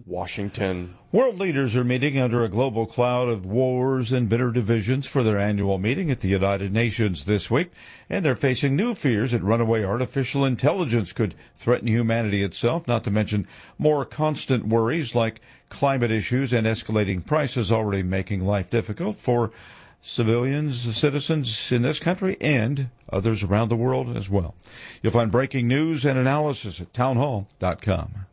Washington. World leaders are meeting under a global cloud of wars and bitter divisions for their annual meeting at the United Nations this week, and they're facing new fears that runaway artificial intelligence could threaten humanity itself, not to mention more constant worries like climate issues and escalating prices already making life difficult for civilians, citizens in this country, and others around the world as well. You'll find breaking news and analysis at townhall.com.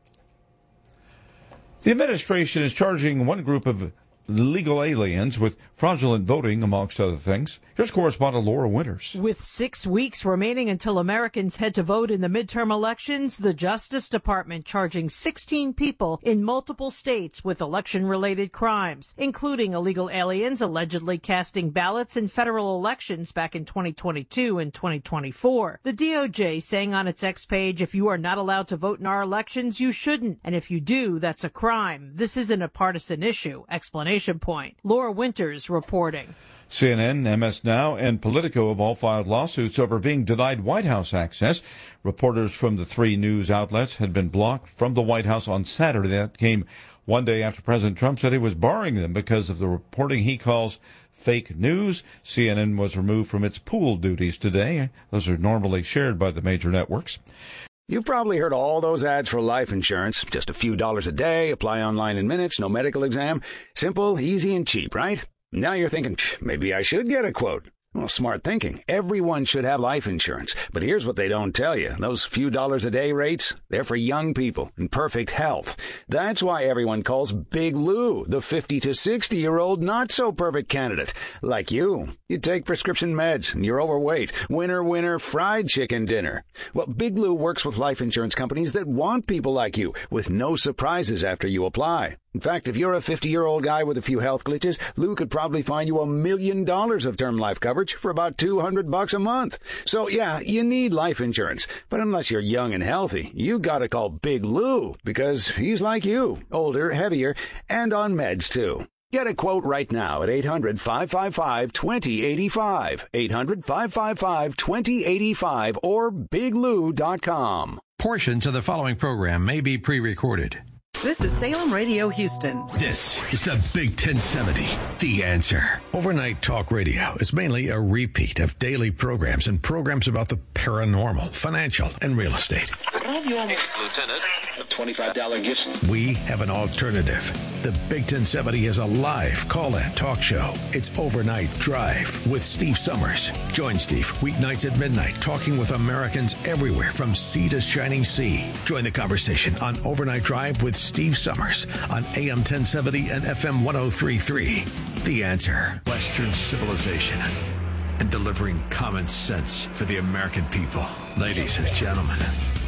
The administration is charging one group of illegal aliens with fraudulent voting, amongst other things. Here's correspondent Laura Winters. With 6 weeks remaining until Americans head to vote in the midterm elections, the Justice Department charging 16 people in multiple states with election-related crimes, including illegal aliens allegedly casting ballots in federal elections back in 2022 and 2024. The DOJ saying on its X page, if you are not allowed to vote in our elections, you shouldn't. And if you do, that's a crime. This isn't a partisan issue. Explanation point. Laura Winters reporting. CNN, MS Now, and Politico have all filed lawsuits over being denied White House access. Reporters from the three news outlets had been blocked from the White House on Saturday. That came one day after President Trump said he was barring them because of the reporting he calls fake news. CNN was removed from its pool duties today. Those are normally shared by the major networks. You've probably heard all those ads for life insurance. Just a few dollars a day, apply online in minutes, no medical exam. Simple, easy, and cheap, right? Now you're thinking, maybe I should get a quote. Well, smart thinking. Everyone should have life insurance. But here's what they don't tell you. Those few dollars a day rates, they're for young people in perfect health. That's why everyone calls Big Lou the 50 to 60-year-old not-so-perfect candidate. Like you. You take prescription meds and you're overweight. Winner, winner, fried chicken dinner. Well, Big Lou works with life insurance companies that want people like you with no surprises after you apply. In fact, if you're a 50-year-old guy with a few health glitches, Lou could probably find you $1 million of term life coverage for about $200 a month. So, yeah, you need life insurance. But unless you're young and healthy, you gotta call Big Lou, because he's like you, older, heavier, and on meds, too. Get a quote right now at 800-555-2085, 800-555-2085, or biglou.com. Portions of the following program may be pre-recorded. This is Salem Radio Houston. This is the Big 1070, The Answer. Overnight talk radio is mainly a repeat of daily programs and programs about the paranormal, financial, and real estate. Lieutenant, a $25 gift. We have an alternative. The Big 1070 is a live call-in talk show. It's Overnight Drive with Steve Summers. Join Steve weeknights at midnight, talking with Americans everywhere from sea to shining sea. Join the conversation on Overnight Drive with Steve Summers on AM 1070 and FM 103.3. The Answer. Western civilization and delivering common sense for the American people. Ladies and gentlemen,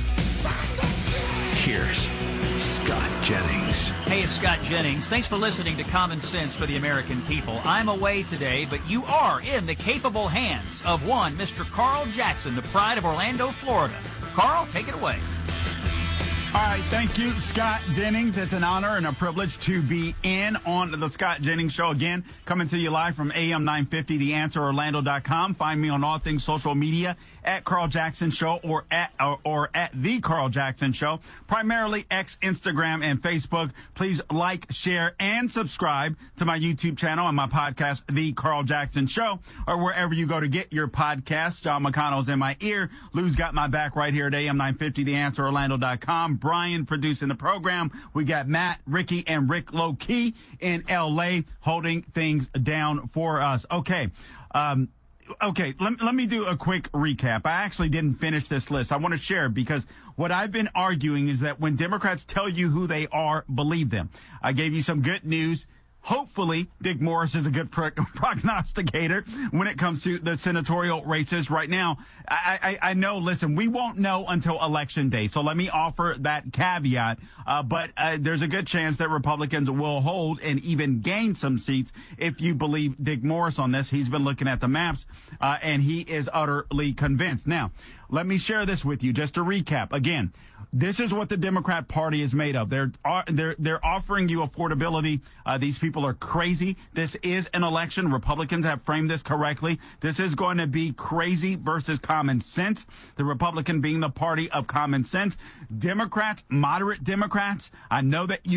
here's Scott Jennings. Hey, it's Scott Jennings. Thanks for listening to Common Sense for the American People. I'm away today, but you are in the capable hands of one Mr. Carl Jackson, the pride of Orlando, Florida. Carl, take it away. All right, thank you, Scott Jennings. It's an honor and a privilege to be in on the Scott Jennings Show again, coming to you live from AM 950, TheAnswerOrlando.com. Find me on all things social media at Carl Jackson Show or at The Carl Jackson Show, primarily X, Instagram, and Facebook. Please like, share, and subscribe to my YouTube channel and my podcast, The Carl Jackson Show, or wherever you go to get your podcasts. John McConnell's in my ear. Lou's got my back right here at AM 950, TheAnswerOrlando.com. Brian producing the program. We got Matt, Ricky, and Rick Low-Key in L.A. holding things down for us. Okay. Let me do a quick recap. I actually didn't finish this list. I want to share because what I've been arguing is that when Democrats tell you who they are, believe them. I gave you some good news. Hopefully, Dick Morris is a good prognosticator when it comes to the senatorial races right now. I know, listen, we won't know until Election Day, so let me offer that caveat. But there's a good chance that Republicans will hold and even gain some seats if you believe Dick Morris on this. He's been looking at the maps, and he is utterly convinced. Now, let me share this with you just to recap. Again, this is what the Democrat Party is made of. They're offering you affordability. These people are crazy. This is an election. Republicans have framed this correctly. This is going to be crazy versus common sense. The Republican being the party of common sense. Democrats, moderate Democrats, I know that you